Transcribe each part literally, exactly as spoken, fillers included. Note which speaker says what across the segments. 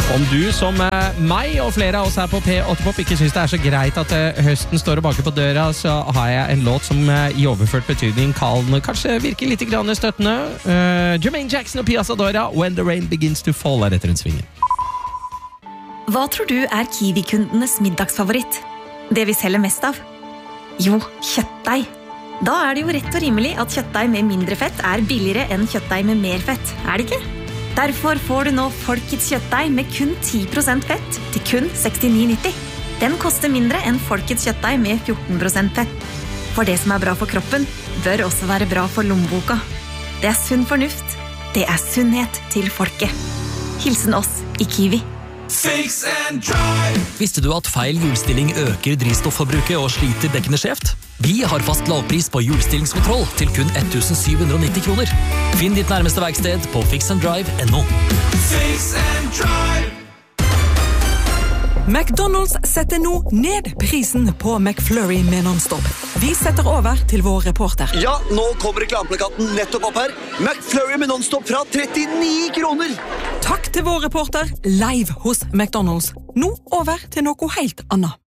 Speaker 1: Om du som meg og flere av oss her på P åtte Pop ikke synes det er så greit at høsten står og baker på døra, så har jeg en låt som i overført betydning kan kanskje virke litt grann støttende. Uh, Jermaine Jackson og Pia Zadora, When the Rain Begins to Fall, er etter en svingen.
Speaker 2: Hva tror du er Kiwi-kundenes middagsfavoritt? Det vi selger mest av? Jo, kjøttdeig. Da er det jo rett og rimelig at kjøttdeig med mindre fett er billigere enn kjøttdeig med mer fett, er det ikke? Derfor får du nå Folkets kjøttdeig med kun ti prosent fett til kun sekstini nitti. Den koster mindre enn Folkets kjøttdeig med fjorten prosent fett. For det som er bra for kroppen, bør også være bra for lommeboka. Det er sunn fornuft. Det er sunnhet til folket. Hilsen oss i Kiwi.
Speaker 3: Fix and drive.
Speaker 4: Visste du at feil hjulstilling øker drivstofforbruket og sliter dekkene skjevt? Vi har fast lavpris på hjulstillingskontroll til kun sytten nitti kroner. Finn ditt nærmeste verksted på fix and drive punktum no.
Speaker 3: Fix and drive.
Speaker 5: McDonald's setter nå ned prisen på McFlurry med non-stop. Vi setter over til vår reporter.
Speaker 6: Ja, nå kommer reklameplakaten nettopp opp her. McFlurry med non-stop fra trettini kroner.
Speaker 5: Takk til vår reporter, live hos McDonald's. Nå over til noe helt annet.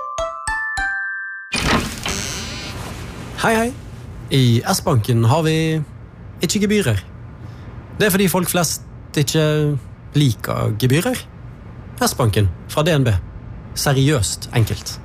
Speaker 7: Hei, hei. I S-banken har vi ikke gebyrer. Det er fordi folk flest ikke liker gebyrer. S-banken fra D N B. Seriøst enkelt.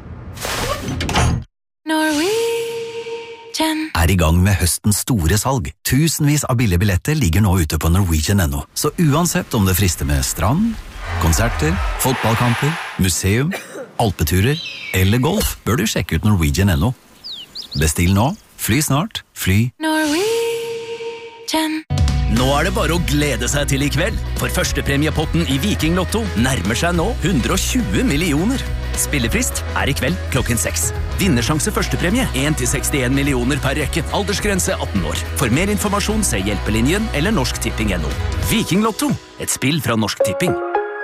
Speaker 8: Norwegian er i gang med høstens store salg. Tusenvis av billige billetter ligger nå ute på Norwegian punktum no. Så uansett om det frister med strand, konserter, fotballkamper, museum, alpeturer eller golf, bør du sjekke ut Norwegian punktum no. Bestill nå, fly snart, fly
Speaker 2: Norwegian.
Speaker 9: Nå er det bare å glede seg til i kveld, for førstepremiepotten i Viking Lotto nærmer seg nå hundre og tjue millioner. Spillefrist er i kveld klokken seks. Vinnersjanse førstepremie en til sekstien millioner per rekke. Aldersgrense atten år. For mer informasjon se Hjelpelinjen eller Norsk Tipping punktum no. Viking Lotto, et spill fra Norsk Tipping.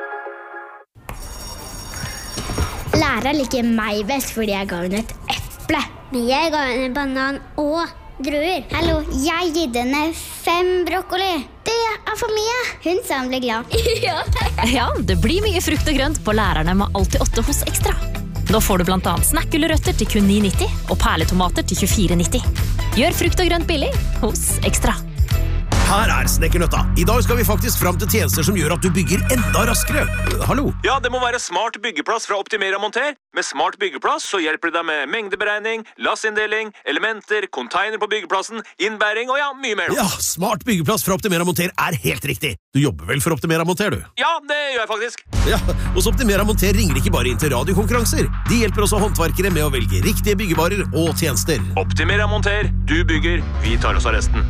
Speaker 10: Lærer liker meg best fordi jeg ga henne et eple. Men jeg ga henne en banan og druer. Hallo, jeg gitt henne fem brokkoli. Det er for mye. Hun sa hun ble glad.
Speaker 11: ja. ja, det blir mye frukt og grønt på lærerne med Alltid åtte hos Ekstra. Nå får du blant annet snakkgulrøtter til kun ni nitti og perletomater til tjuefire nitti. Gjør frukt og grønt billig hos Ekstra.
Speaker 12: Her er Snekkernøtta. I dag skal vi faktisk fram til tjenester som gjør at du bygger enda raskere. Hallo?
Speaker 13: Ja, det må være smart byggeplass fra Optimera Monter. Med smart byggeplass så hjelper det deg med mengdeberegning, lassinndeling, elementer, container på byggeplassen, innbæring og ja, mye mer.
Speaker 12: Ja, smart byggeplass fra Optimera Monter er helt riktig. Du jobber vel for Optimera Monter, du?
Speaker 13: Ja, det gjør jeg faktisk.
Speaker 12: Ja, hos Optimera Monter ringer ikke bare inn til radiokonkurranser. De hjelper også håndverkere med å velge riktige byggevarer og tjenester.
Speaker 13: Optimera Monter, du bygger, vi tar oss av resten.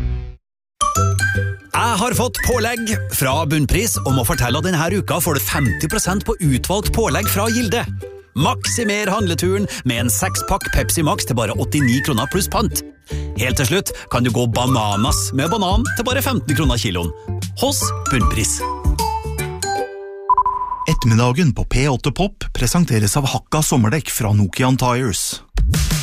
Speaker 8: Jeg har fått pålegg fra Bunnpris om å fortelle at denne uka får du femti prosent på utvalgt pålegg fra Gilde. Maksimer handleturen med en sekspakk Pepsi Max til bare åttini kroner pluss pant. Helt til slutt kan du gå bananas med banan til bare femten kroner kiloen. Hos Bunnpris.
Speaker 14: Ettermiddagen på P åtte Pop presenteres av Hakka sommerdekk fra Nokian Tires.